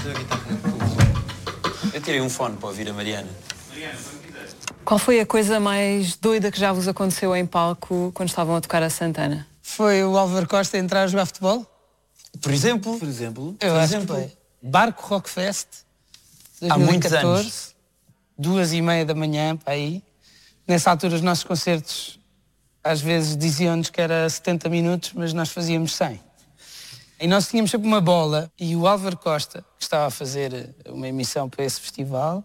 a guitarra. Eu tirei um fone para ouvir a Mariana. Qual foi a coisa mais doida que já vos aconteceu em palco quando estavam a tocar a Santana? Foi o Álvaro Costa entrar a jogar futebol? Por exemplo? Eu acho que foi. Barco Rockfest, 2014, há muitos anos. 2h30 da manhã, para aí. Nessa altura os nossos concertos às vezes diziam-nos que era 70 minutos, mas nós fazíamos 100. E nós tínhamos sempre uma bola e o Álvaro Costa, que estava a fazer uma emissão para esse festival,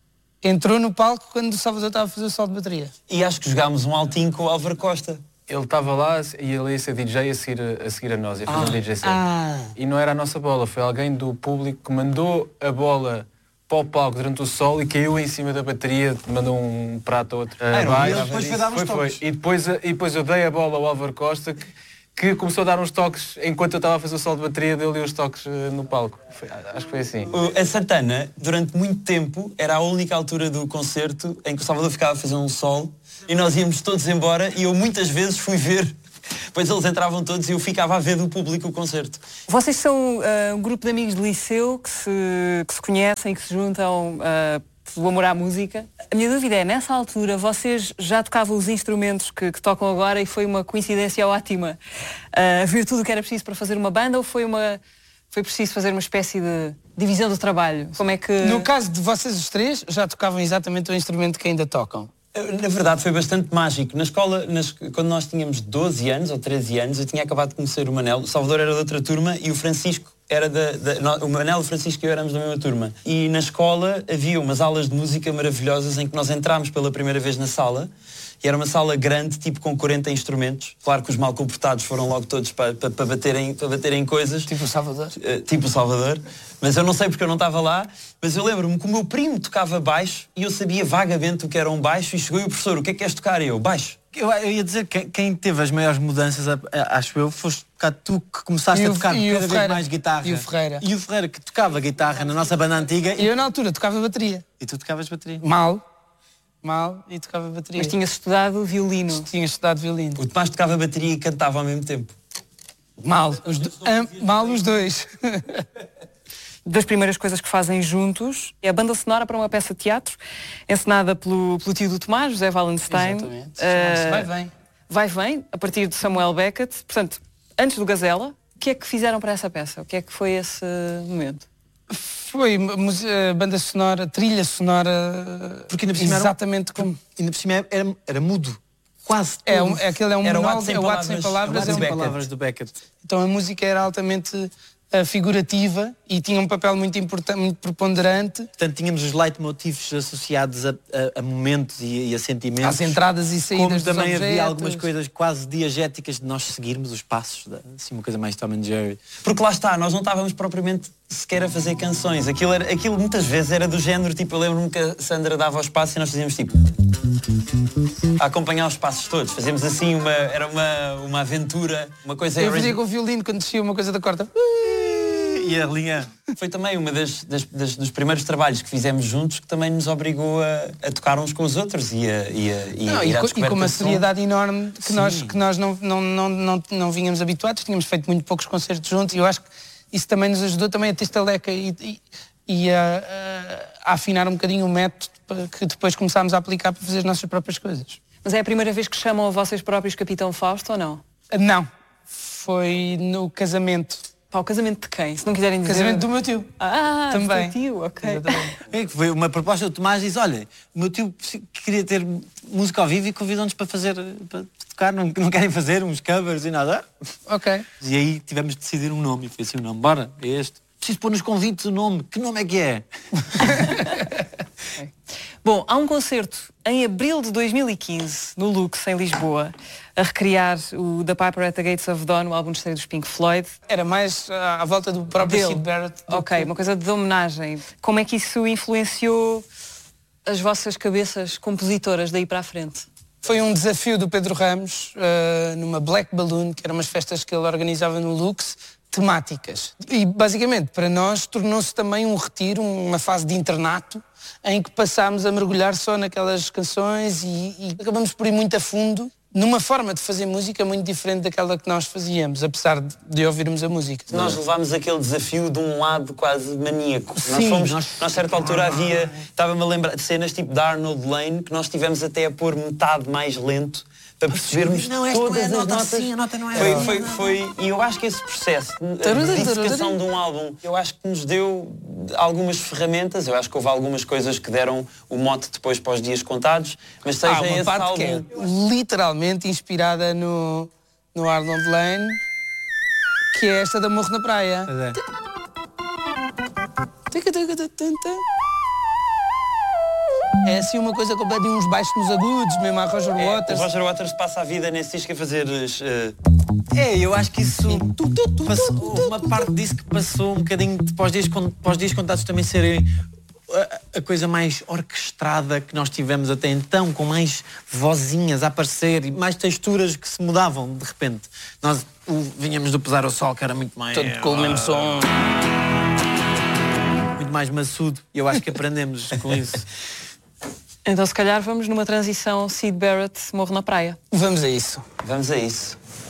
entrou no palco quando o Salvador estava a fazer o sol de bateria. E acho que jogámos um altinho com o Álvaro Costa. Ele estava lá e ele ia ser DJ a seguir a nós, ia fazer um DJ set. E não era a nossa bola, foi alguém do público que mandou a bola para o palco durante o sol e caiu em cima da bateria, mandou um prato a outro. E depois foi dar uns toques. E depois eu dei a bola ao Álvaro Costa, que começou a dar uns toques enquanto eu estava a fazer o sol de bateria, deu-lhe os toques no palco. Acho que foi assim. A Santana, durante muito tempo, era a única altura do concerto em que o Salvador ficava a fazer um sol e nós íamos todos embora e eu muitas vezes fui ver. Depois eles entravam todos e eu ficava a ver do público o concerto. Vocês são um grupo de amigos de liceu que se conhecem, que se juntam pelo amor à música. A minha dúvida é, nessa altura, vocês já tocavam os instrumentos que tocam agora e foi uma coincidência ótima ver tudo o que era preciso para fazer uma banda ou foi preciso fazer uma espécie de divisão do trabalho? Como é que... No caso de vocês os três, já tocavam exatamente o instrumento que ainda tocam. Na verdade foi bastante mágico. Na escola, quando nós tínhamos 12 anos ou 13 anos, eu tinha acabado de conhecer o Manel. O Salvador era de outra turma e o Francisco era o Manel, o Francisco e eu éramos da mesma turma. E na escola havia umas aulas de música maravilhosas em que nós entrámos pela primeira vez na sala. E era uma sala grande, tipo com 40 instrumentos. Claro que os mal comportados foram logo todos para baterem coisas. Tipo o Salvador. Tipo o Salvador. Mas eu não sei porque eu não estava lá. Mas eu lembro-me que o meu primo tocava baixo e eu sabia vagamente o que era um baixo. E chegou e o professor, o que é que queres tocar? E eu, baixo. Eu ia dizer que quem teve as maiores mudanças, acho eu, foste tu que começaste a tocar cada vez mais guitarra. E o Ferreira. E o Ferreira, que tocava guitarra na nossa banda antiga. E eu na altura tocava bateria. E tu tocavas bateria? Mal, e tocava bateria. Mas tinhas estudado violino. Tinha estudado violino. O Tomás tocava bateria e cantava ao mesmo tempo. Mal os dois. Das primeiras coisas que fazem juntos é a banda sonora para uma peça de teatro, encenada pelo tio do Tomás, José Wallenstein. Exatamente. Vai Vem, a partir de Samuel Beckett. Portanto, antes do Gazela, o que é que fizeram para essa peça? O que é que foi esse momento? Foi banda sonora, trilha sonora, porque ainda por cima exatamente como... Ainda por cima era mudo. Quase tudo. Aquele é um monólogo, sem palavras do Beckett. Então a música era altamente figurativa e tinha um papel muito importante, muito preponderante. Portanto, tínhamos os leitmotivos associados a momentos e a sentimentos. Às entradas e saídas dos também objetos. Havia algumas coisas quase diegéticas de nós seguirmos os passos, assim, uma coisa mais Tom and Jerry. Porque lá está, nós não estávamos propriamente sequer a fazer canções. Aquilo muitas vezes era do género, tipo, eu lembro-me que a Sandra dava os passos e nós fazíamos tipo... a acompanhar os passos todos. Fazíamos assim, era uma aventura, uma coisa... Eu fazia com o violino quando descia uma coisa da corda. E a linha. Foi também uma dos primeiros trabalhos que fizemos juntos que também nos obrigou a tocar uns com os outros e com uma seriedade enorme que nós não vínhamos habituados. Tínhamos feito muito poucos concertos juntos e eu acho que isso também nos ajudou também a ter estaleca e a afinar um bocadinho o método que depois começámos a aplicar para fazer as nossas próprias coisas. Mas é a primeira vez que chamam a vocês próprios Capitão Fausto ou não? Não. Foi no casamento. Para o casamento de quem? Se não quiserem dizer... Casamento do meu tio. Também. Do teu tio, ok. Foi uma proposta do Tomás e diz, olha, o meu tio queria ter música ao vivo e convidou-nos para tocar, não querem fazer uns covers e nada. Ok. E aí tivemos de decidir um nome e foi assim o nome, bora, é este. Preciso pôr nos convites o nome, que nome é que é? Okay. Bom, há um concerto em abril de 2015 no Lux, em Lisboa, a recriar o The Piper at the Gates of Dawn, o álbum de estreia dos Pink Floyd. Era mais à volta do próprio Syd Barrett. Ok, uma coisa de homenagem. Como é que isso influenciou as vossas cabeças compositoras daí para a frente? Foi um desafio do Pedro Ramos, numa Black Balloon, que eram umas festas que ele organizava no Lux, temáticas. E, basicamente, para nós, tornou-se também um retiro, uma fase de internato, em que passámos a mergulhar só naquelas canções e acabamos por ir muito a fundo numa forma de fazer música muito diferente daquela que nós fazíamos, apesar de ouvirmos a música. Nós levámos aquele desafio de um lado quase maníaco. Sim, Nós, a certa altura estava-me a lembrar de cenas tipo da Arnold Lane, que nós tivemos até a pôr metade mais lento, para percebermos todas as notas. Assim, a nota não é Foi, e eu acho que esse processo de dissecação de um álbum, eu acho que nos deu algumas ferramentas, eu acho que houve algumas coisas que deram o mote depois para os dias contados, mas seja uma esse parte álbum... que é literalmente inspirada no Arnold Lane, que é esta da Morro na Praia. É assim uma coisa completa, de uns baixos nos agudos, mesmo a Roger Waters. Roger Waters passa a vida nesse disco a fazer... eu acho que isso passou, uma parte disso que passou um bocadinho para os dias contados também serem a coisa mais orquestrada que nós tivemos até então, com mais vozinhas a aparecer e mais texturas que se mudavam de repente. Nós vinhamos do Pesar ao Sol, que era muito mais... Todo com o mesmo som. Muito mais maçudo. E eu acho que aprendemos com isso. Então se calhar vamos numa transição Syd Barrett, Morro na Praia. Vamos a isso. Vamos a isso.